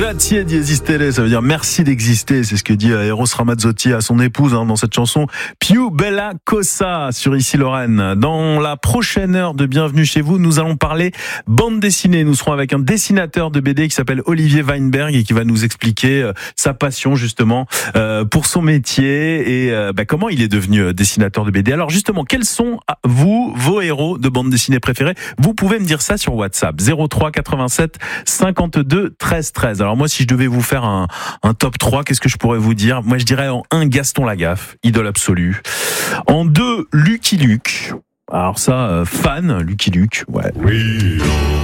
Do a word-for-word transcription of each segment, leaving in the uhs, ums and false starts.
Grazie di esistere, ça veut dire merci d'exister. C'est ce que dit Eros Ramazzotti à son épouse hein, dans cette chanson Più bella cosa sur Ici Lorraine. Dans la prochaine heure de Bienvenue chez vous, nous allons parler bande dessinée. Nous serons avec un dessinateur de B D qui s'appelle Olivier Weinberg et qui va nous expliquer euh, sa passion justement euh, pour son métier et euh, bah, comment il est devenu dessinateur de B D. Alors justement, quels sont vous vos héros de bande dessinée préférés? Vous pouvez me dire ça sur WhatsApp zéro trois quatre-vingt-sept cinquante-deux treize treize. Alors moi, si je devais vous faire un, un top trois, qu'est-ce que je pourrais vous dire? Moi, je dirais en un, Gaston Lagaffe, idole absolue. En deux, Lucky Luke. Alors ça, euh, fan, Lucky Luke, ouais. Oui.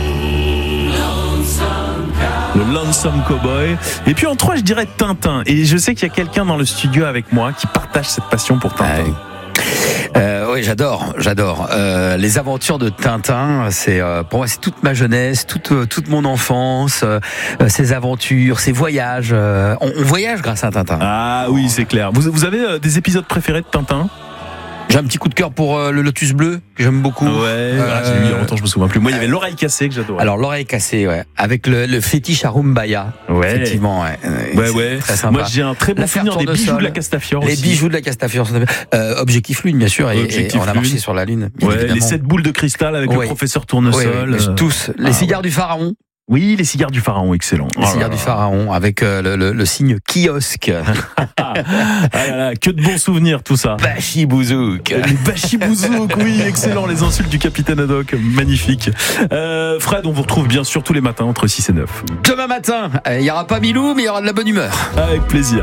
Le Lonesome Cowboy. Et puis en trois, je dirais Tintin. Et je sais qu'il y a quelqu'un dans le studio avec moi qui partage cette passion pour Tintin. Ouais. Euh, oui, j'adore, j'adore. Euh, les aventures de Tintin, c'est euh, pour moi c'est toute ma jeunesse, toute euh, toute mon enfance, euh, ses aventures, ses voyages. Euh, on, on voyage grâce à Tintin. Ah oui, c'est clair. Vous vous avez euh, des épisodes préférés de Tintin? J'ai un petit coup de cœur pour euh, le Lotus Bleu que j'aime beaucoup. Ouais, euh, ah, j'ai lu il y a longtemps, je me souviens plus. Moi, il y avait l'oreille cassée que j'adorais. Alors l'oreille cassée, ouais, avec le, le fétiche à Rumbaya. Ouais. Effectivement, ouais. Ouais, ouais. Très sympa. Moi, j'ai un très bon souvenir des bijoux de la Castafiore. Les aussi. bijoux de la Castafiore. Euh, Objectif Lune, bien sûr, et, et on a marché sur la Lune. Ouais, les sept boules de cristal avec ouais. le professeur Tournesol. Ouais, ouais, tous. Les ah, cigares ouais. du Pharaon. Oui, les cigares du Pharaon, excellent. Les oh cigares du Pharaon avec euh, le, le, le signe kiosque. ah là là, que de bons souvenirs tout ça. Bachibouzouk. Les Bachibouzouk, oui, excellent. Les insultes du capitaine Haddock, magnifique. Euh, Fred, on vous retrouve bien sûr tous les matins entre six et neuf. Demain matin, il n'y aura pas Milou, mais il y aura de la bonne humeur. Avec plaisir.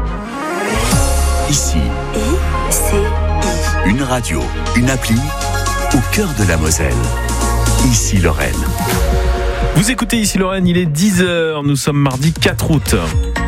Ici, I C I. Une radio, une appli au cœur de la Moselle. Ici Lorraine. Vous écoutez Ici Lorraine, il est dix heures, nous sommes mardi quatre août.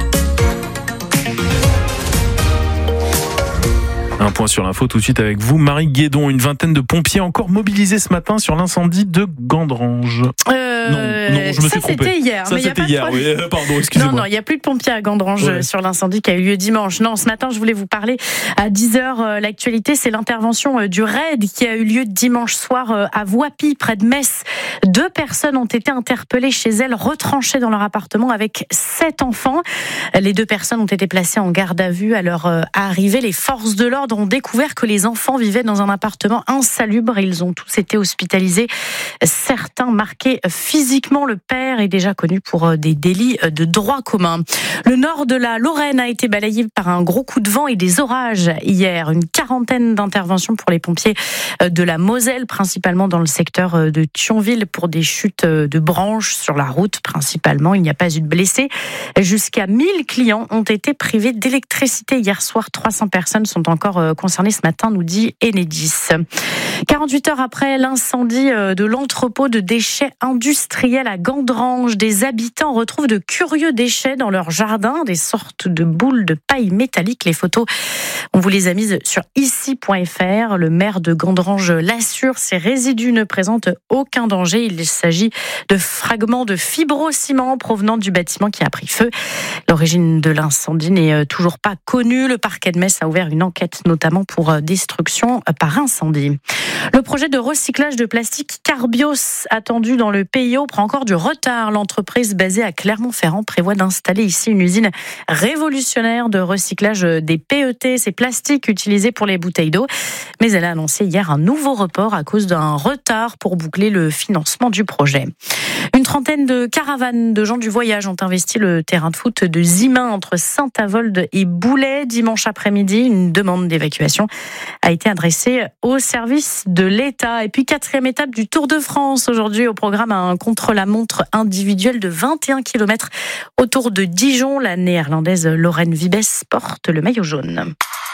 Un point sur l'info tout de suite avec vous, Marie Guédon. Une vingtaine de pompiers encore mobilisés ce matin sur l'incendie de Gandrange. Euh, non, non, je me ça, suis trompé. C'était hier. Ça, mais c'était hier, oui. Pardon, excusez-moi. Non, non, il n'y a plus de pompiers à Gandrange ouais. sur l'incendie qui a eu lieu dimanche. Non, ce matin, je voulais vous parler à dix heures. L'actualité, c'est l'intervention du raid qui a eu lieu dimanche soir à Voipy, près de Metz. Deux personnes ont été interpellées chez elles, retranchées dans leur appartement avec sept enfants. Les deux personnes ont été placées en garde à vue. À leur arrivée, les forces de l'ordre ont découvert que les enfants vivaient dans un appartement insalubre. Ils ont tous été hospitalisés. Certains marqués physiquement. Le père est déjà connu pour des délits de droit commun. Le nord de la Lorraine a été balayé par un gros coup de vent et des orages hier. Une quarantaine d'interventions pour les pompiers de la Moselle, principalement dans le secteur de Thionville, pour des chutes de branches sur la route principalement. Il n'y a pas eu de blessés. Jusqu'à mille clients ont été privés d'électricité hier soir. trois cents personnes sont encore concernées ce matin, nous dit Enedis. quarante-huit heures après l'incendie de l'entrepôt de déchets industriels à Gandrange, des habitants retrouvent de curieux déchets dans leur jardin, des sortes de boules de paille métallique. Les photos, on vous les a mises sur ici point f r. Le maire de Gandrange l'assure, ces résidus ne présentent aucun danger. Il s'agit de fragments de fibrociment provenant du bâtiment qui a pris feu. L'origine de l'incendie n'est toujours pas connue. Le parquet de Metz a ouvert une enquête, notamment pour destruction par incendie. Le projet de recyclage de plastique Carbios, attendu dans le P I O, prend encore du retard. L'entreprise basée à Clermont-Ferrand prévoit d'installer ici une usine révolutionnaire de recyclage des P E T, ces plastiques utilisés pour les bouteilles d'eau. Mais elle a annoncé hier un nouveau report à cause d'un retard pour boucler le financement du projet. Une trentaine de caravanes de gens du voyage ont investi le terrain de foot de Zimin entre Saint-Avold et Boulay dimanche après-midi. Une demande d'évacuation a été adressée au service de l'État. Et puis quatrième étape du Tour de France aujourd'hui au programme, un contre-la-montre individuel de vingt et un kilomètres autour de Dijon. La néerlandaise Lorraine Vibes porte le maillot jaune.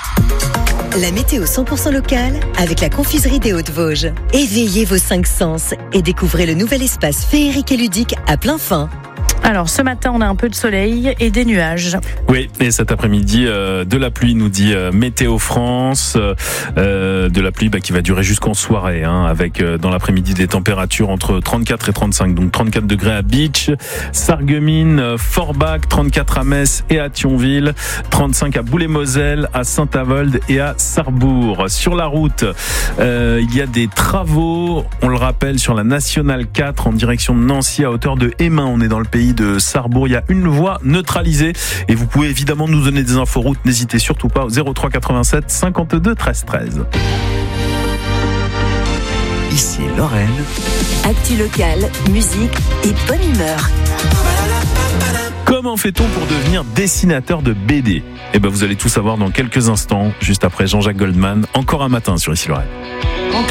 La météo cent pour cent locale avec la confiserie des Hauts-de-Vosges. Éveillez vos cinq sens et découvrez le nouvel espace féerique et ludique à plein fin. Alors ce matin on a un peu de soleil et des nuages. Oui, et cet après-midi euh, de la pluie, nous dit euh, Météo France, euh, de la pluie bah, qui va durer jusqu'en soirée, hein, avec euh, dans l'après-midi des températures entre trente-quatre et trente-cinq, donc trente-quatre degrés à Beach, Sarreguemines, Forbach, trente-quatre à Metz et à Thionville, trente-cinq à Boulay-Moselle, à Saint-Avold et à Sarrebourg. Sur la route, euh, il y a des travaux, on le rappelle, sur la Nationale quatre en direction de Nancy à hauteur de Émain. On est dans le pays Saint-Denis de Sarrebourg. Il y a une voie neutralisée et vous pouvez évidemment nous donner des infos routes. N'hésitez surtout pas au zéro trois quatre-vingt-sept cinquante-deux treize treize. Ici Lorraine. Actu locale, musique et bonne humeur. Comment fait-on pour devenir dessinateur de B D ? Eh ben, vous allez tout savoir dans quelques instants, juste après Jean-Jacques Goldman. Encore un matin sur Ici Lorraine.